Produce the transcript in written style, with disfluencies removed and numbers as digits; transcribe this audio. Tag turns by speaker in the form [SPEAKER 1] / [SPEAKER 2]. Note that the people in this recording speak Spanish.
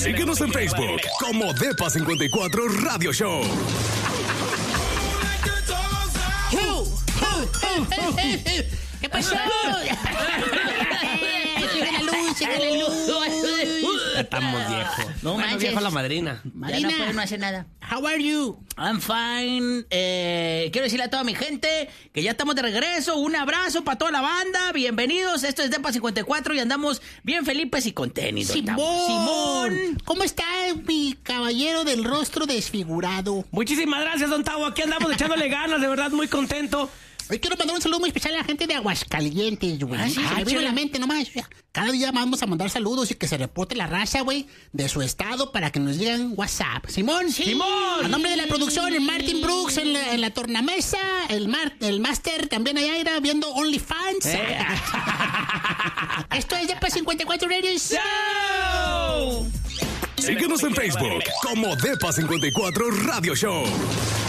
[SPEAKER 1] Síguenos en Facebook como Depa54 Radio Show.
[SPEAKER 2] ¿Qué pasó? Sigue la luz, sigue la luz.
[SPEAKER 3] Ya estamos viejos.
[SPEAKER 2] No
[SPEAKER 3] Bueno,
[SPEAKER 2] manches.
[SPEAKER 3] viejo la madrina.
[SPEAKER 2] Ya no puedo, no hacer nada. How are you? I'm fine. Quiero decirle a toda mi gente que ya estamos de regreso. Un abrazo para toda la banda. Bienvenidos. Esto es Depa54 y andamos bien felices y contentos. Simón. ¿Cómo está mi caballero del rostro desfigurado?
[SPEAKER 3] Muchísimas gracias, don Tavo. Aquí andamos echándole ganas, de verdad, muy contento.
[SPEAKER 2] Hoy quiero mandar un saludo muy especial a la gente de Aguascalientes, güey.
[SPEAKER 3] Ah, sí,
[SPEAKER 2] Se me vino a la
[SPEAKER 3] chela.
[SPEAKER 2] mente nomás. Cada día vamos a mandar saludos y que se reporte la raza, güey, de su estado para que nos digan WhatsApp. Simón.
[SPEAKER 3] Sí. ¡Simón!
[SPEAKER 2] A nombre de la producción, el Martin Brooks en la tornamesa, el Master también allá irá viendo OnlyFans. Esto es Depa54 Radio Show.
[SPEAKER 1] Síguenos en Facebook como Depa54 Radio Show.